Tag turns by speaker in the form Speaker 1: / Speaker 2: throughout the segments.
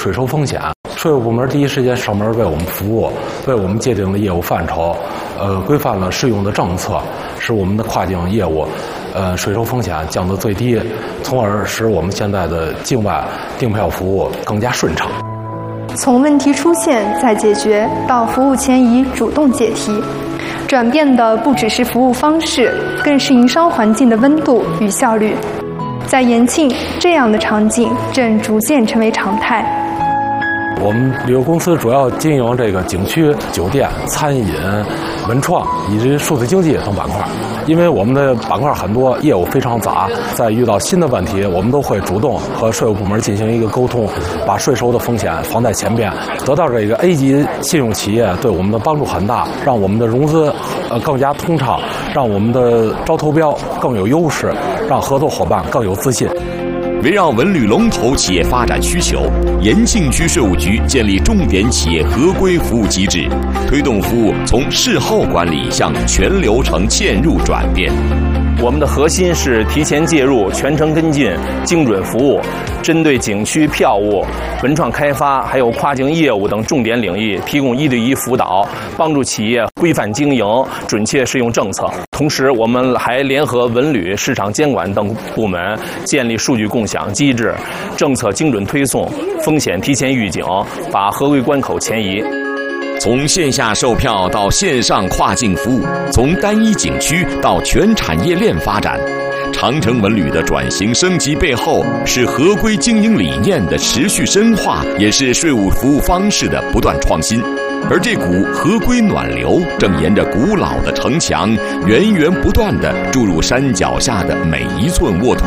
Speaker 1: 税收风险。税务部门第一时间上门为我们服务，为我们界定了业务范畴，规范了适用的政策，使我们的跨境业务税收风险降到最低，从而使我们现在的境外订票服务更加顺畅。
Speaker 2: 从问题出现再解决，到服务前移主动解题，转变的不只是服务方式，更是营商环境的温度与效率。在延庆，这样的场景正逐渐成为常态。
Speaker 1: 我们旅游公司主要经营这个景区、酒店、餐饮、文创以及数字经济等板块。因为我们的板块很多，业务非常杂，在遇到新的问题，我们都会主动和税务部门进行一个沟通，把税收的风险放在前边，得到这个 A 级信用企业对我们的帮助很大，让我们的融资更加通畅，让我们的招投标更有优势，让合作伙伴更有自信。
Speaker 3: 围绕文旅龙头企业发展需求，延庆区税务局建立重点企业合规服务机制，推动服务从事后管理向全流程嵌入转变。
Speaker 4: 我们的核心是提前介入、全程跟进、精准服务，针对景区、票务、文创开发还有跨境业务等重点领域提供1对1辅导，帮助企业规范经营、准确适用政策。同时，我们还联合文旅、市场监管等部门，建立数据共享机制，政策精准推送，风险提前预警，把合规关口前移。
Speaker 3: 从线下售票到线上跨境服务，从单一景区到全产业链发展，长城文旅的转型升级背后，是合规经营理念的持续深化，也是税务服务方式的不断创新。而这股合规暖流正沿着古老的城墙，源源不断地注入山脚下的每一寸沃土。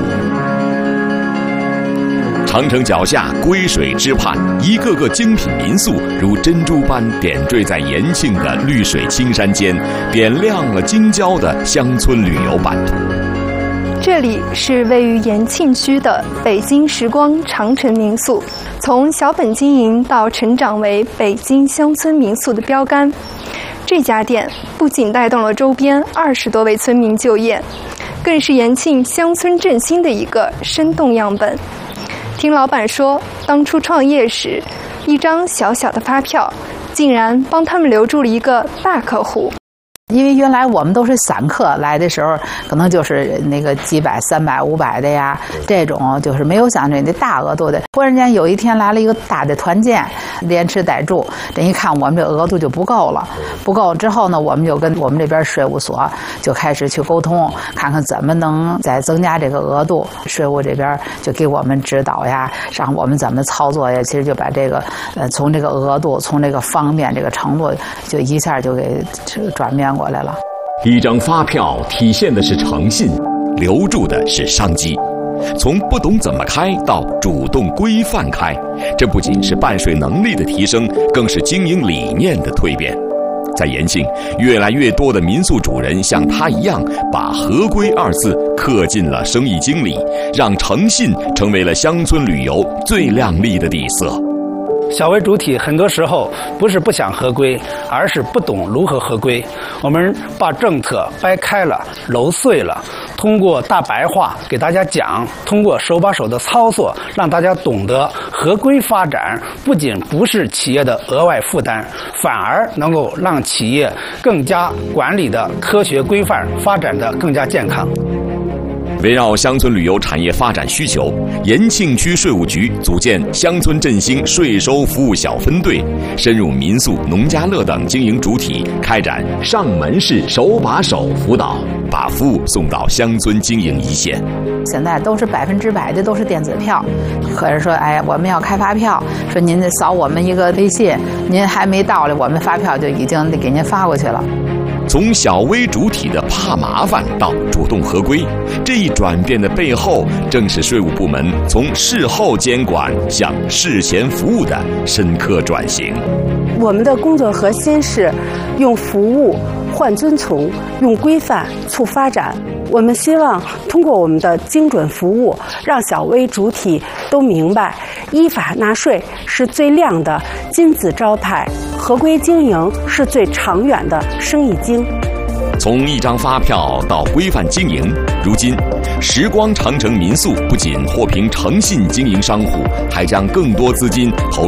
Speaker 3: 长城脚下归水之畔，一个个精品民宿如珍珠般点缀在延庆的绿水青山间，点亮了京郊的乡村旅游版图。
Speaker 2: 这里是位于延庆区的北京时光长城民宿，从小本经营到成长为北京乡村民宿的标杆。这家店不仅带动了周边20多位村民就业，更是延庆乡村振兴的一个生动样本。听老板说，当初创业时，一张小小的发票，竟然帮他们留住了一个大客户。
Speaker 5: 因为原来我们都是散客来的时候，可能就是那个几百、300、500的呀，这种就是没有像这大额度的。忽然间有一天来了一个大的团建，连吃带住，这一看我们这额度就不够了。不够之后呢，我们就跟我们这边税务所就开始去沟通，看看怎么能再增加这个额度。税务这边就给我们指导呀，让我们怎么操作呀。其实就把这个从这个额度，从这个方便这个程度，就一下就给转变过来了。
Speaker 3: 一张发票体现的是诚信，留住的是商机。从不懂怎么开到主动规范开，这不仅是办税能力的提升，更是经营理念的蜕变。在延庆，越来越多的民宿主人像他一样，把合规2字刻进了生意经里，让诚信成为了乡村旅游最亮丽的底色。
Speaker 6: 小微主体很多时候不是不想合规，而是不懂如何合规。我们把政策掰开了、揉碎了，通过大白话给大家讲，通过手把手的操作，让大家懂得合规发展不仅不是企业的额外负担，反而能够让企业更加管理的科学规范，发展的更加健康。
Speaker 3: 围绕乡村旅游产业发展需求，延庆区税务局组建乡村振兴税收服务小分队，深入民宿、农家乐等经营主体，开展上门式手把手辅导，把服务送到乡村经营一线。
Speaker 5: 现在都是100%的都是电子票，客人说：“哎，我们要开发票，说您得扫我们一个微信，您还没到来，我们发票就已经给您发过去了。”
Speaker 3: 从小微主体的怕麻烦到主动合规，这一转变的背后，正是税务部门从事后监管向事前服务的深刻转型。
Speaker 7: 我们的工作核心是用服务换遵从，用规范促发展。我们希望通过我们的精准服务，让小微主体都明白，依法纳税是最亮的金字招牌，合规经营是最长远的生意经。
Speaker 3: 从一张发票到规范经营，如今时光长城民宿不仅获评诚信经营商户，还将更多资金投